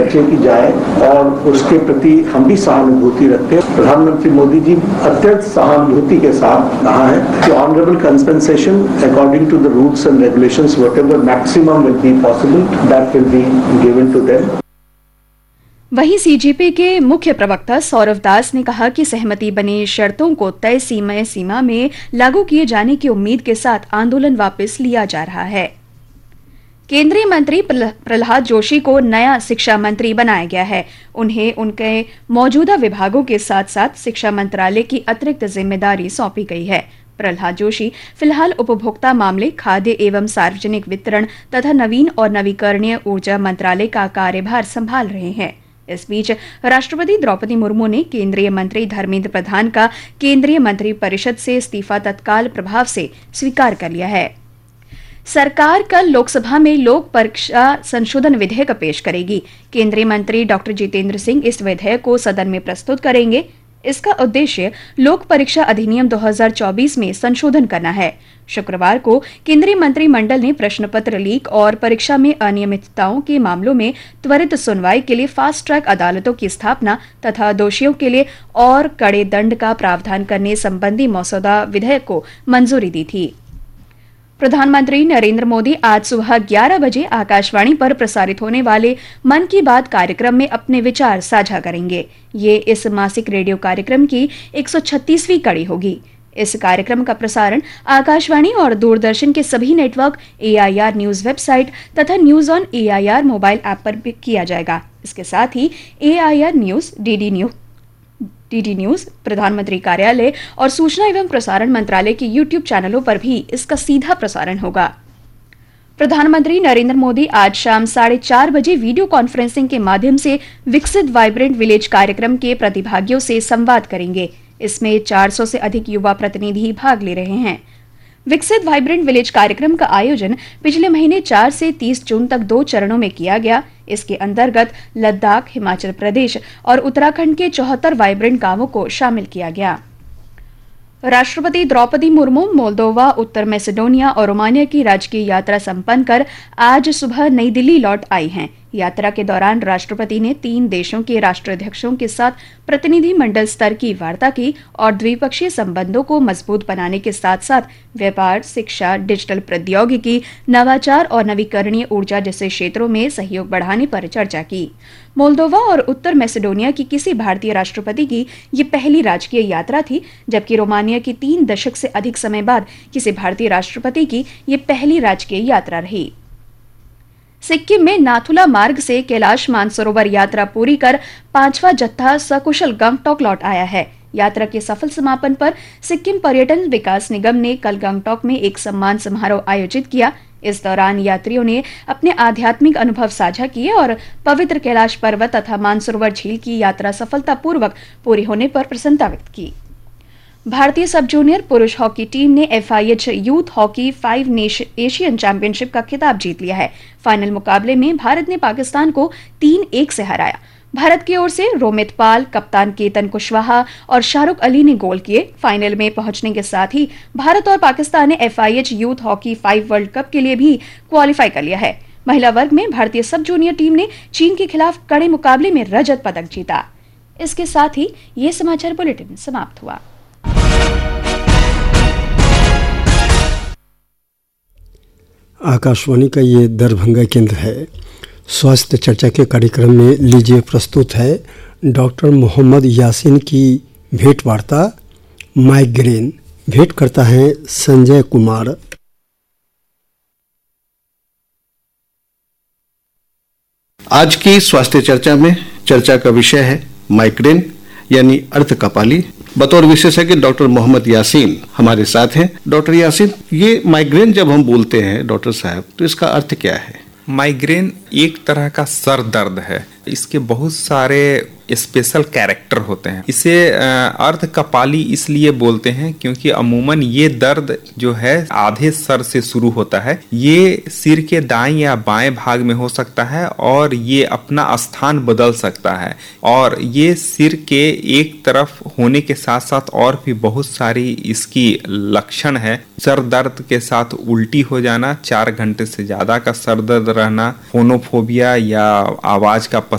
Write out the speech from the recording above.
बच्चे की जाए और उसके प्रति हम भी सहानुभूति रखते हैं। प्रधानमंत्री मोदी जी अत्यंत सहानुभूति के साथ कहा है कि honourable compensation according to the rules and regulations whatever maximum will be possible that will be given to them. वहीं सीजेपी के मुख्य प्रवक्ता सौरव दास ने कहा कि सहमति बनी शर्तों को तय सीमा में लागू किए जाने की उम्मीद के साथ आंदोलन वापस लिया जा रहा है। केंद्रीय मंत्री प्रहलाद जोशी को नया शिक्षा मंत्री बनाया गया है। उन्हें उनके मौजूदा विभागों के साथ साथ शिक्षा मंत्रालय की अतिरिक्त जिम्मेदारी सौंपी गई है। प्रहलाद जोशी फिलहाल उपभोक्ता मामले, खाद्य एवं सार्वजनिक वितरण तथा नवीन और नवीकरणीय ऊर्जा मंत्रालय का कार्यभार संभाल रहे हैं। इस बीच राष्ट्रपति द्रौपदी मुर्मू ने केंद्रीय मंत्री धर्मेंद्र प्रधान का केंद्रीय मंत्रिपरिषद से इस्तीफा तत्काल प्रभाव से स्वीकार कर लिया है। सरकार कल लोकसभा में लोक परीक्षा संशोधन विधेयक पेश करेगी। केंद्रीय मंत्री डॉक्टर जितेंद्र सिंह इस विधेयक को सदन में प्रस्तुत करेंगे। इसका उद्देश्य लोक परीक्षा अधिनियम 2024 में संशोधन करना है। शुक्रवार को केंद्रीय मंत्रिमंडल ने प्रश्न पत्र लीक और परीक्षा में अनियमितताओं के मामलों में त्वरित सुनवाई के लिए फास्ट ट्रैक अदालतों की स्थापना तथा दोषियों के लिए और कड़े दंड का प्रावधान करने संबंधी मसौदा विधेयक को मंजूरी दी थी। प्रधानमंत्री नरेंद्र मोदी आज सुबह 11 बजे आकाशवाणी पर प्रसारित होने वाले मन की बात कार्यक्रम में अपने विचार साझा करेंगे। ये इस मासिक रेडियो कार्यक्रम की 136वीं कड़ी होगी। इस कार्यक्रम का प्रसारण आकाशवाणी और दूरदर्शन के सभी नेटवर्क, AIR न्यूज वेबसाइट तथा news on AIR mobile app पर भी किया जाएगा। इसके साथ ही AIR न्यूज, DD न्यूज, प्रधानमंत्री कार्यालय और सूचना एवं प्रसारण मंत्रालय के YouTube चैनलों पर भी इसका सीधा प्रसारण होगा। प्रधानमंत्री नरेंद्र मोदी आज शाम 4:30 बजे वीडियो कॉन्फ्रेंसिंग के माध्यम से विकसित वाइब्रेंट विलेज कार्यक्रम के प्रतिभागियों से संवाद करेंगे। इसमें 400 से अधिक युवा प्रतिनिधि भाग ले रहे हैं। विकसित वाइब्रेंट विलेज कार्यक्रम का आयोजन पिछले महीने 4 से 30 जून तक 2 चरणों में किया गया। इसके अंतर्गत लद्दाख, हिमाचल प्रदेश और उत्तराखंड के 74 वाइब्रेंट गांवों को शामिल किया गया। राष्ट्रपति द्रौपदी मुर्मू मोल्दोवा, उत्तर मैसेडोनिया और रोमानिया की राजकीय यात्रा संपन्न कर आज सुबह नई दिल्ली लौट आई हैं। यात्रा के दौरान राष्ट्रपति ने 3 देशों के राष्ट्राध्यक्षों के साथ प्रतिनिधि मंडल स्तर की वार्ता की और द्विपक्षीय संबंधों को मजबूत बनाने के साथ साथ व्यापार, शिक्षा, डिजिटल प्रौद्योगिकी, नवाचार और नवीकरणीय ऊर्जा जैसे क्षेत्रों में सहयोग बढ़ाने पर चर्चा की। मोल्दोवा और उत्तर मैसेडोनिया की किसी भारतीय राष्ट्रपति की ये पहली राजकीय यात्रा थी, जबकि रोमानिया की 3 दशक से अधिक समय बाद किसी भारतीय राष्ट्रपति की ये पहली राजकीय यात्रा रही। सिक्किम में नाथुला मार्ग से कैलाश मानसरोवर यात्रा पूरी कर 5वां जत्था सकुशल गंगटोक लौट आया है। यात्रा के सफल समापन पर सिक्किम पर्यटन विकास निगम ने कल गंगटोक में एक सम्मान समारोह आयोजित किया। इस दौरान यात्रियों ने अपने आध्यात्मिक अनुभव साझा किए और पवित्र कैलाश पर्वत तथा मानसरोवर झील की यात्रा सफलतापूर्वक पूरी होने पर प्रसन्नता व्यक्त की। भारतीय सब जूनियर पुरुष हॉकी टीम ने FIH youth hockey 5 Asian championship का खिताब जीत लिया है। फाइनल मुकाबले में भारत ने पाकिस्तान को 3-1 से हराया। भारत की ओर से रोमित पाल, कप्तान केतन कुशवाहा और शाहरुख अली ने गोल किए। फाइनल में पहुंचने के साथ ही भारत और पाकिस्तान ने FIH youth hockey 5 world cup के लिए भी क्वालिफाई कर लिया है। महिला वर्ग में भारतीय सब जूनियर टीम ने चीन के खिलाफ कड़े मुकाबले में रजत पदक जीता। इसके साथ ही ये समाचार बुलेटिन समाप्त हुआ। आकाशवाणी का ये दरभंगा केंद्र है। स्वास्थ्य चर्चा के कार्यक्रम में लीजिए प्रस्तुत है डॉक्टर मोहम्मद यासीन की भेंट वार्ता माइग्रेन। भेंट करता है संजय कुमार। आज की स्वास्थ्य चर्चा में चर्चा का विषय है माइग्रेन यानी अर्धकपाली। बतौर विशेषज्ञ डॉक्टर मोहम्मद यासीन हमारे साथ हैं। डॉक्टर यासीन, ये माइग्रेन जब हम बोलते हैं डॉक्टर साहब, तो इसका अर्थ क्या है? माइग्रेन एक तरह का सर दर्द है। इसके बहुत सारे स्पेशल कैरेक्टर होते हैं। इसे अर्धकपाली इसलिए बोलते हैं क्योंकि अमूमन ये दर्द जो है आधे सर से शुरू होता है। ये सिर के दाएं या बाएं भाग में हो सकता है और ये अपना स्थान बदल सकता है और ये सिर के एक तरफ होने के साथ साथ और भी बहुत सारी इसकी लक्षण है। सर दर्द के साथ उल्टी हो जाना, 4 घंटे से ज्यादा का सर दर्द रहना, फोनोफोबिया या आवाज का